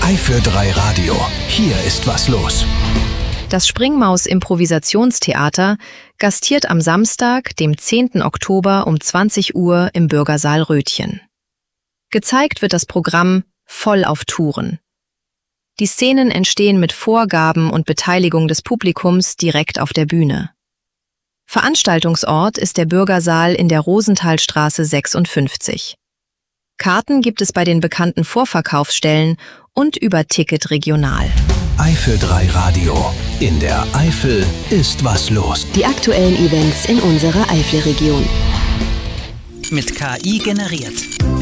Eifel 3 Radio. Hier ist was los. Das Springmaus-Improvisationstheater gastiert am Samstag, dem 10. Oktober um 20 Uhr im Bürgersaal Rötchen. Gezeigt wird das Programm Voll auf Touren. Die Szenen entstehen mit Vorgaben und Beteiligung des Publikums direkt auf der Bühne. Veranstaltungsort ist der Bürgersaal in der Rosenthalstraße 56. Karten gibt es bei den bekannten Vorverkaufsstellen und über Ticket Regional. Eifel 3 Radio. In der Eifel ist was los. Die aktuellen Events in unserer Eifelregion. Mit KI generiert.